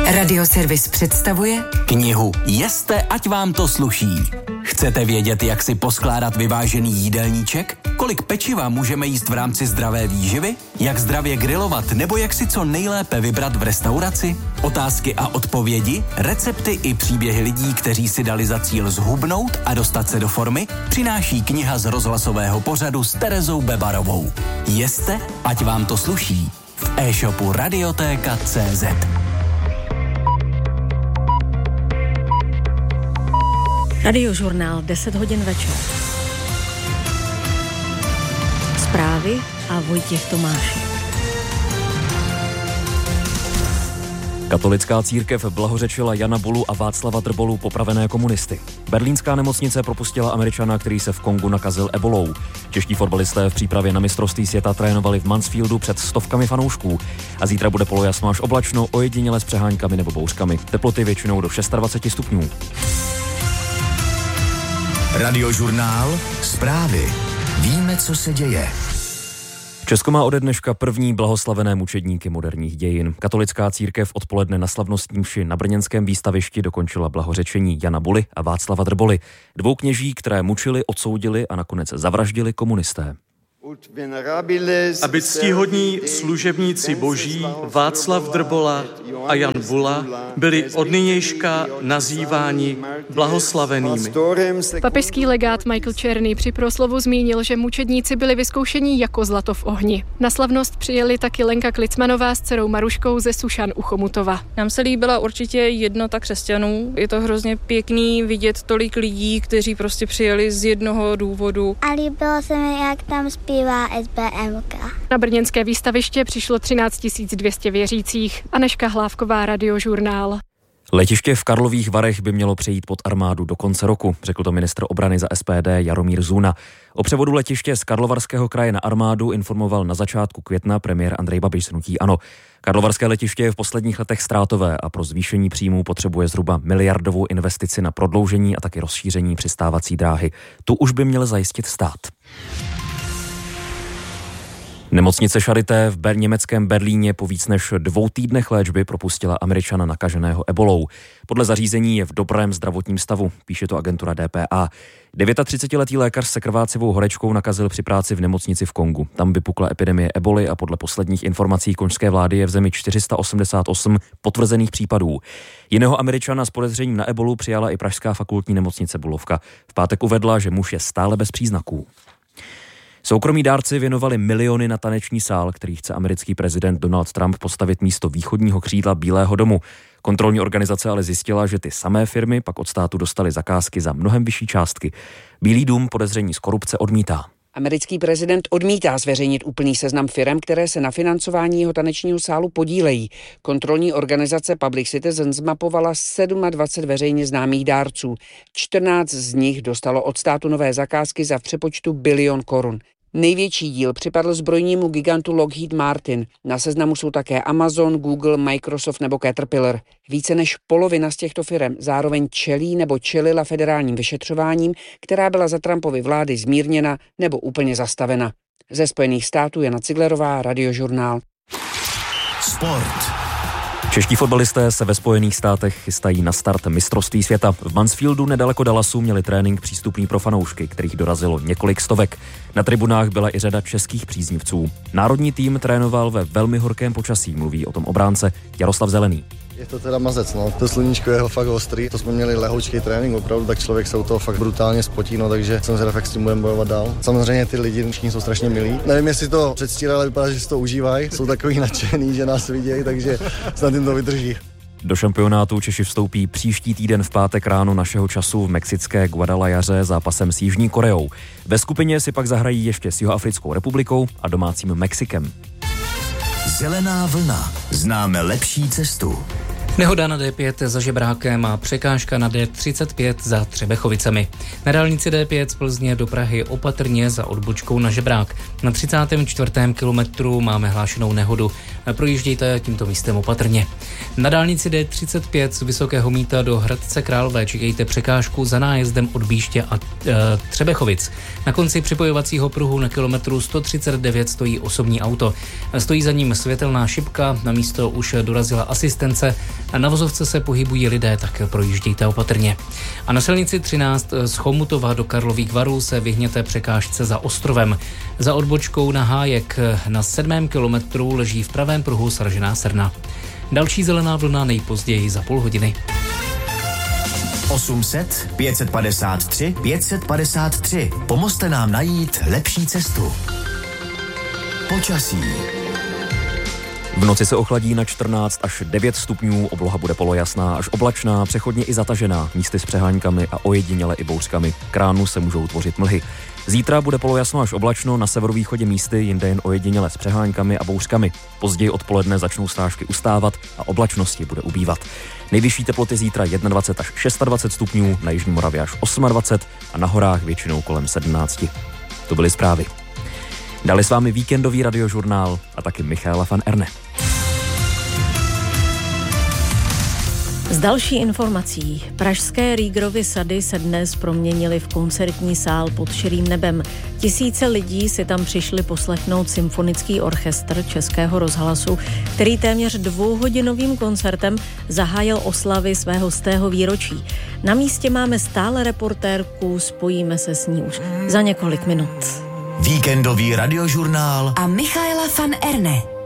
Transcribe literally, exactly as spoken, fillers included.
Radioservis představuje knihu Jeste, ať vám to sluší. Chcete vědět, jak si poskládat vyvážený jídelníček? Kolik pečiva můžeme jíst v rámci zdravé výživy? Jak zdravě grilovat nebo jak si co nejlépe vybrat v restauraci? Otázky a odpovědi, recepty i příběhy lidí, kteří si dali za cíl zhubnout a dostat se do formy, přináší kniha z rozhlasového pořadu s Terezou Bebarovou. Jeste, ať vám to sluší. V e-shopu radiotéka tečka cé zet. Radiožurnál, deset hodin večer. Zprávy a Vojtěch Tomášek. Katolická církev blahořečila Jana Bulu a Václava Drbolu, popravené komunisty. Berlínská nemocnice propustila Američana, který se v Kongu nakazil ebolou. Čeští fotbalisté v přípravě na mistrovství světa trénovali v Mansfieldu před stovkami fanoušků. A zítra bude polojasno až oblačno, ojediněle s přeháňkami nebo bouřkami. Teploty většinou do dvacet šest stupňů. Radiožurnál, zprávy. Víme, co se děje. Česko má ode dneška první blahoslavené mučedníky moderních dějin. Katolická církev odpoledne na slavnostní mši na brněnském výstavišti dokončila blahořečení Jana Buly a Václava Drboly, dvou kněží, které mučili, odsoudili a nakonec zavraždili komunisté. Aby ctihodní služebníci boží Václav Drbola a Jan Bula byli od nynějška nazýváni blahoslavenými. Papežský legát Michael Černý při proslovu zmínil, že mučedníci byli vyzkoušení jako zlato v ohni. Na slavnost přijeli taky Lenka Klicmanová s dcerou Maruškou ze Sušan u Chomutova. Nám se líbila určitě jednota křesťanů. Je to hrozně pěkný vidět tolik lidí, kteří prostě přijeli z jednoho důvodu. A líbilo se mi, jak tam zpívá es bé em ká. Na brněnské výstaviště přišlo třináct tisíc dvě stě věřících. Anežka Hlávková, Radiožurnál. Letiště v Karlových Varech by mělo přejít pod armádu do konce roku, řekl to ministr obrany za es pé dé Jaromír Zuna. O převodu letiště z Karlovarského kraje na armádu informoval na začátku května premiér Andrej Babiš z hnutí ANO. Karlovarské letiště je v posledních letech ztrátové a pro zvýšení příjmů potřebuje zhruba miliardovou investici na prodloužení a taky rozšíření přistávací dráhy. Tu už by měl zajistit stát. Nemocnice Charité v ber- německém Berlíně po víc než dvou týdnech léčby propustila Američana nakaženého ebolou. Podle zařízení je v dobrém zdravotním stavu, píše to agentura dé pé á. třicetidevětiletý lékař se krvácivou horečkou nakazil při práci v nemocnici v Kongu. Tam vypukla epidemie eboly a podle posledních informací konžské vlády je v zemi čtyři sta osmdesát osm potvrzených případů. Jiného Američana s podezřením na ebolu přijala i pražská fakultní nemocnice Bulovka. V pátek uvedla, že muž je stále bez příznaků. Soukromí dárci věnovali miliony na taneční sál, který chce americký prezident Donald Trump postavit místo východního křídla Bílého domu. Kontrolní organizace ale zjistila, že ty samé firmy pak od státu dostaly zakázky za mnohem vyšší částky. Bílý dům podezření z korupce odmítá. Americký prezident odmítá zveřejnit úplný seznam firem, které se na financování jeho tanečního sálu podílejí. Kontrolní organizace Public Citizen zmapovala dvacet sedm veřejně známých dárců. čtrnáct z nich dostalo od státu nové zakázky za v přepočtu bilion korun. Největší díl připadl zbrojnímu gigantu Lockheed Martin. Na seznamu jsou také Amazon, Google, Microsoft nebo Caterpillar. Více než polovina z těchto firem zároveň čelí nebo čelila federálním vyšetřováním, která byla za Trumpovy vlády zmírněna nebo úplně zastavena. Ze Spojených států Jana Ciglerová, Radiožurnál. Sport. Čeští fotbalisté se ve Spojených státech chystají na start mistrovství světa. V Mansfieldu nedaleko Dallasu měli trénink přístupný pro fanoušky, kterých dorazilo několik stovek. Na tribunách byla i řada českých příznivců. Národní tým trénoval ve velmi horkém počasí, mluví o tom obránce Jaroslav Zelený. Je to teda mazec, no. To sluníčko je fakt ostrý. To jsme měli lehoučký trénink, opravdu, tak člověk se u toho fakt brutálně spotí, no, takže jsem zvědav, jak s tím budeme bojovat dál. Samozřejmě ty lidi všichni jsou strašně milí. Nevím, jestli to předstírají, ale vypadá, že si to užívají. Jsou takový nadšený, že nás vidějí, takže snad jim to vydrží. Do šampionátu Češi vstoupí příští týden v pátek ráno našeho času v mexické Guadalajaře zápasem s Jižní Koreou. Ve skupině si pak zahrají ještě s Jihoafrickou republikou a domácím Mexikem. Zelená vlna. Známe lepší cestu. Nehoda na dé pět za Žebrákem a překážka na dé třicet pět za Třebechovicemi. Na dálnici dé pět z Plzně do Prahy opatrně za odbočkou na Žebrák. Na třicátém čtvrtém kilometru máme hlášenou nehodu. Projíždějte tímto místem opatrně. Na dálnici dé třicet pět z Vysokého Mýta do Hradce Králové čekejte překážku za nájezdem od Bíště a e, Třebechovic. Na konci připojovacího pruhu na kilometru sto třicet devět stojí osobní auto. Stojí za ním světelná šipka, na místo už dorazila asistence. Na vozovce se pohybují lidé, tak projíždějte opatrně. A na silnici třináct z Chomutova do Karlových Varů se vyhněte překážce za ostrovem. Za odbočkou na Hájek na sedmém kilometru leží v pravém pruhu sražená srna. Další zelená vlna nejpozději za půl hodiny. osm set, pět set padesát tři, pět set padesát tři. Pomozte nám najít lepší cestu. Počasí. V noci se ochladí na čtrnáct až devět stupňů, obloha bude polojasná až oblačná, přechodně i zatažená, místy s přeháňkami a ojediněle i bouřkami. K ránu se můžou tvořit mlhy. Zítra bude polojasno až oblačno, na severovýchodě místy, jinde jen ojediněle s přeháňkami a bouřkami. Později odpoledne začnou srážky ustávat a oblačnosti bude ubývat. Nejvyšší teploty zítra dvacet jedna až dvacet šest stupňů, na jižní Moravě až dvacet osm a na horách většinou kolem sedmnáct. To byly zprávy. Dali s vámi víkendový radiožurnál a taky Michaela van Erne. Z další informací. Pražské Riegerovy sady se dnes proměnily v koncertní sál pod širým nebem. Tisíce lidí si tam přišli poslechnout symfonický orchestr Českého rozhlasu, který téměř dvouhodinovým koncertem zahájil oslavy svého stého výročí. Na místě máme stále reportérku, spojíme se s ní už za několik minut. Víkendový radiožurnál a Michaela van Erne.